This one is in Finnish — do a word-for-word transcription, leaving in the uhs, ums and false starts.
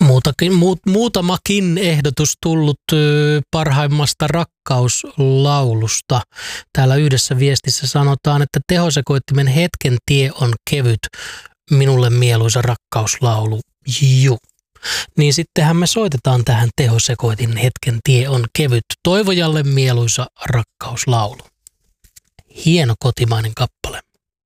Muutakin, muut, muutamakin ehdotus tullut ö, parhaimmasta rakkauslaulusta. Täällä yhdessä viestissä sanotaan, että tehosekoittimen Hetken tie on kevyt, minulle mieluisa rakkauslaulu. Juu. Niin sittenhän me soitetaan tähän tehosekoitin Hetken tie on kevyt. Toivojalle mieluisa rakkauslaulu. Hieno kotimainen kappale.